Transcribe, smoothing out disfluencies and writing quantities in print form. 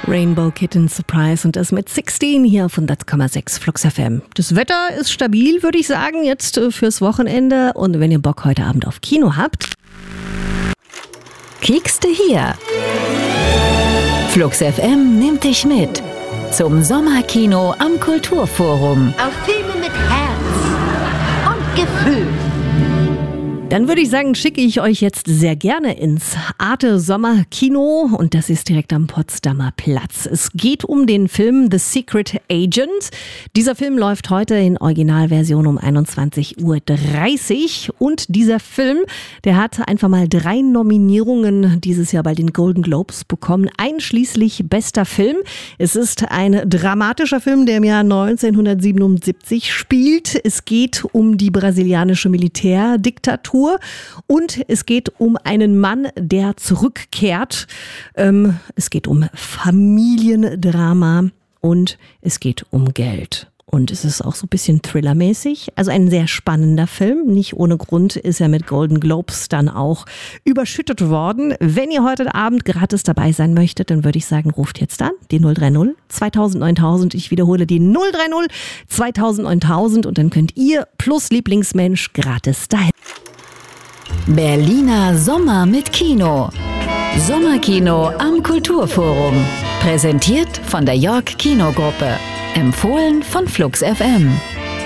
Rainbow Kitten Surprise und das mit 16 hier auf 100,6 Flux FM. Das Wetter ist stabil, würde ich sagen, jetzt fürs Wochenende. Und wenn ihr Bock heute Abend auf Kino habt, klickst du hier. Flux FM nimmt dich mit zum Sommerkino am Kulturforum. Auf Filme mit Herz und Gefühl. dann würde ich sagen, schicke ich euch jetzt sehr gerne ins Arte Sommerkino und das ist direkt am Potsdamer Platz. Es geht um den Film The Secret Agent. Dieser Film läuft heute in Originalversion um 21:30 Uhr und dieser Film, der hat einfach mal 3 Nominierungen dieses Jahr bei den Golden Globes bekommen, einschließlich bester Film. Es ist ein dramatischer Film, der im Jahr 1977 spielt. Es geht um die brasilianische Militärdiktatur und es geht um einen Mann, der zurückkehrt. Es geht um Familiendrama und es geht um Geld. Und es ist auch so ein bisschen thrillermäßig. Also ein sehr spannender Film. Nicht ohne Grund ist er mit Golden Globes dann auch überschüttet worden. Wenn ihr heute Abend gratis dabei sein möchtet, dann würde ich sagen, ruft jetzt an die 030 2000 9000. Ich wiederhole die 030 2000 9000 und dann könnt ihr plus Lieblingsmensch gratis dahin. Berliner Sommer mit Kino. Sommerkino am Kulturforum. Präsentiert von der York Kinogruppe. Empfohlen von Flux FM.